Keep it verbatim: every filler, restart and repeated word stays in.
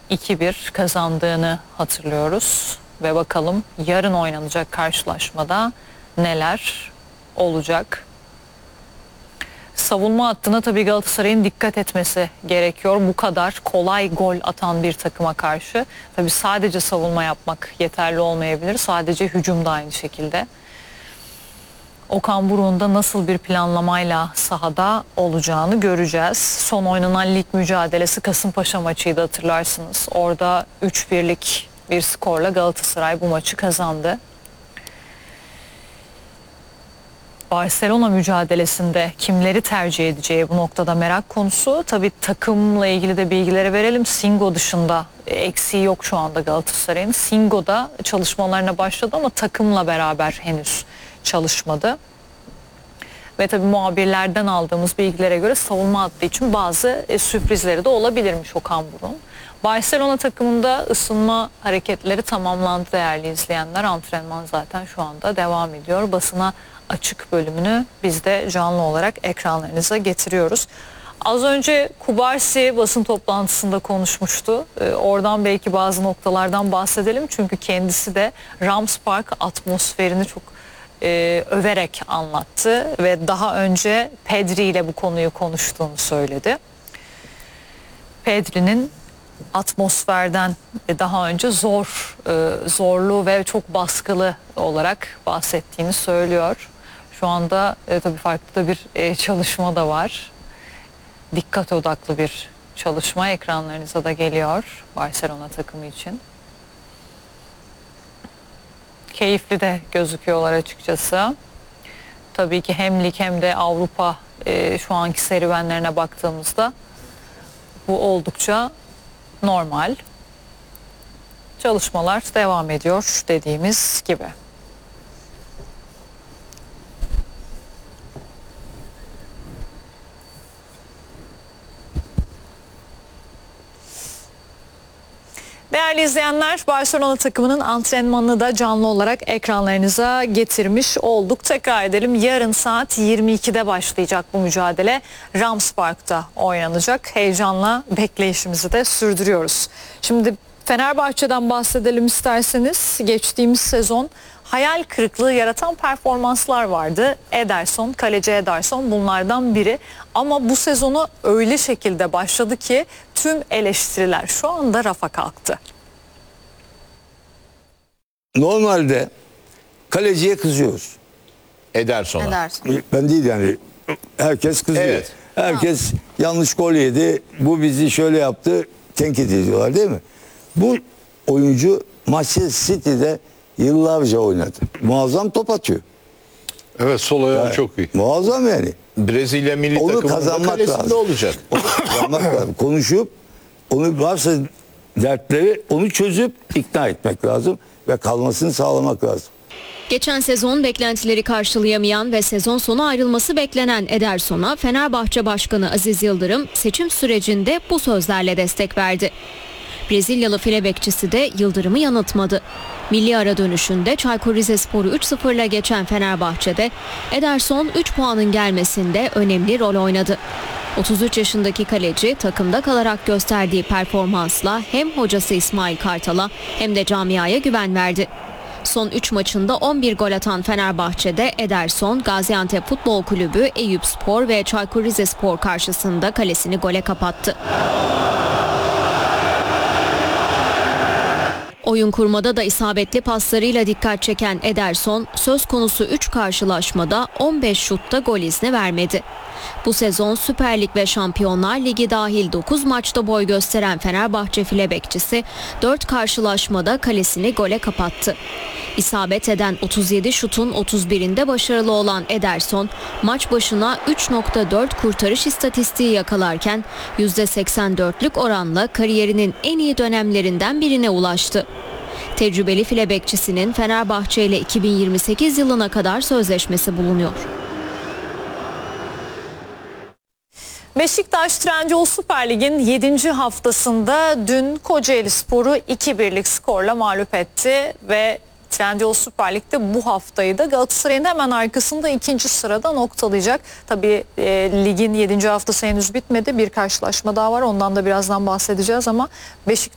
iki bir kazandığını hatırlıyoruz. Ve bakalım yarın oynanacak karşılaşmada neler olacak. Savunma hattına tabii Galatasaray'ın dikkat etmesi gerekiyor. Bu kadar kolay gol atan bir takıma karşı. Tabii sadece savunma yapmak yeterli olmayabilir. Sadece hücum da aynı şekilde. Okan Buruk'un da nasıl bir planlamayla sahada olacağını göreceğiz. Son oynanan lig mücadelesi Kasımpaşa maçıydı, hatırlarsınız. Orada üç birlik bir skorla Galatasaray bu maçı kazandı. Barcelona mücadelesinde kimleri tercih edeceği bu noktada merak konusu. Tabii takımla ilgili de bilgileri verelim. Singo dışında eksiği yok şu anda Galatasaray'ın. Singo da çalışmalarına başladı ama takımla beraber henüz çalışmadı. Ve tabii muhabirlerden aldığımız bilgilere göre savunma hattı için bazı e, sürprizleri de olabilirmiş Okan Buruk'un. Barcelona takımında ısınma hareketleri tamamlandı değerli izleyenler. Antrenman zaten şu anda devam ediyor. Basına açık bölümünü biz de canlı olarak ekranlarınıza getiriyoruz. Az önce Kubarsi basın toplantısında konuşmuştu. Ee, oradan belki bazı noktalardan bahsedelim. Çünkü kendisi de Rams Park atmosferini çok e, överek anlattı. Ve daha önce Pedri ile bu konuyu konuştuğunu söyledi. Pedri'nin atmosferden daha önce zor, zorlu ve çok baskılı olarak bahsettiğini söylüyor. Şu anda e, tabii farklı da bir e, çalışma da var. Dikkat odaklı bir çalışma ekranlarınıza da geliyor Barcelona takımı için. Keyifli de gözüküyorlar açıkçası. Tabii ki hem lig hem de Avrupa e, şu anki serüvenlerine baktığımızda bu oldukça normal. Çalışmalar devam ediyor dediğimiz gibi. Değerli izleyenler, Barcelona takımının antrenmanını da canlı olarak ekranlarınıza getirmiş olduk. Tekrar edelim, yarın saat yirmi ikide başlayacak bu mücadele. Rams Park'ta oynanacak. Heyecanla bekleyişimizi de sürdürüyoruz. Şimdi Fenerbahçe'den bahsedelim isterseniz. Geçtiğimiz sezon hayal kırıklığı yaratan performanslar vardı. Ederson, kaleci Ederson bunlardan biri. Ama bu sezonu öyle şekilde başladı ki tüm eleştiriler şu anda rafa kalktı. Normalde kaleciye kızıyoruz. Ederson'a. Ederson. Ben değil yani. Herkes kızıyor. Evet. Herkes yanlış gol yedi. Bu bizi şöyle yaptı. Tenkit ediyorlar değil mi? Bu oyuncu Manchester City'de yıllarca oynadı. Muazzam top atıyor. Evet, sol ayağı Yani, çok iyi. muazzam yani. Brezilya milli Onu takımının kazanmak kalesinde lazım. olacak. Onu kazanmak lazım. Konuşup onu varsa dertleri onu çözüp ikna etmek lazım ve kalmasını sağlamak lazım. Geçen sezon beklentileri karşılayamayan ve sezon sonu ayrılması beklenen Ederson'a Fenerbahçe Başkanı Aziz Yıldırım seçim sürecinde bu sözlerle destek verdi. Brezilyalı file bekçisi de Yıldırım'ı yanıltmadı. Milli ara dönüşünde Çaykur Rizespor'u üç sıfırla geçen Fenerbahçe'de Ederson üç puanın gelmesinde önemli rol oynadı. otuz üç yaşındaki kaleci takımda kalarak gösterdiği performansla hem hocası İsmail Kartal'a hem de camiaya güven verdi. Son üç maçında on bir gol atan Fenerbahçe'de Ederson, Gaziantep Futbol Kulübü, Eyüpspor ve Çaykur Rizespor karşısında kalesini gole kapattı. Oyun kurmada da isabetli paslarıyla dikkat çeken Ederson, söz konusu üç karşılaşmada on beş şutta gol izni vermedi. Bu sezon Süper Lig ve Şampiyonlar Ligi dahil dokuz maçta boy gösteren Fenerbahçe file bekçisi dört karşılaşmada kalesini gole kapattı. İsabet eden otuz yedi şutun otuz birinde başarılı olan Ederson, maç başına üç nokta dört kurtarış istatistiği yakalarken yüzde seksen dörtlük oranla kariyerinin en iyi dönemlerinden birine ulaştı. Tecrübeli file bekçisinin Fenerbahçe ile iki bin yirmi sekiz yılına kadar sözleşmesi bulunuyor. Beşiktaş Trendyol Süper Lig'in yedinci haftasında dün Kocaelispor'u iki birlik skorla mağlup etti ve Trendyol Süper Lig'de bu haftayı da Galatasaray'ın hemen arkasında ikinci sırada noktalayacak. Tabii e, ligin yedinci haftası henüz bitmedi. Bir karşılaşma daha var. Ondan da birazdan bahsedeceğiz ama Beşiktaş